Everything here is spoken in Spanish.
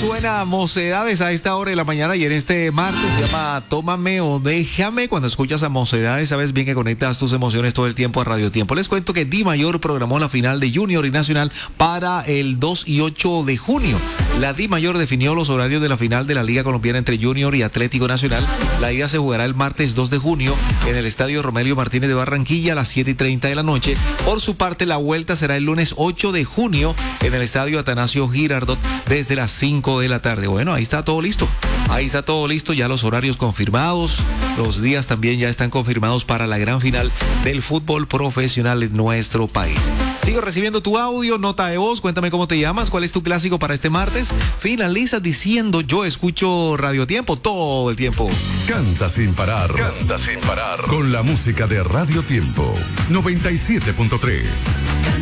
Suena Mocedades a esta hora de la mañana y en este martes se llama Tómame o Déjame. Cuando escuchas a Mocedades sabes bien que conectas tus emociones todo el tiempo a Radio Tiempo. Les cuento que Di Mayor programó la final de Junior y Nacional para el 2 y 8 de junio. La Di Mayor definió los horarios de la final de la Liga Colombiana entre Junior y Atlético Nacional. La ida se jugará el martes 2 de junio en el Estadio Romelio Martínez de Barranquilla a las 7:30 de la noche. Por su parte, la vuelta será el lunes 8 de junio en el Estadio Atanasio Girardot desde las 5 de la tarde. Bueno, ahí está todo listo. Ahí está todo listo, ya los horarios confirmados, los días también ya están confirmados para la gran final del fútbol profesional en nuestro país. Sigo recibiendo tu audio, nota de voz, cuéntame cómo te llamas, cuál es tu clásico para este martes. Finaliza diciendo, yo escucho Radio Tiempo todo el tiempo. Canta sin parar. Canta sin parar. Con la música de Radio Tiempo 97.3.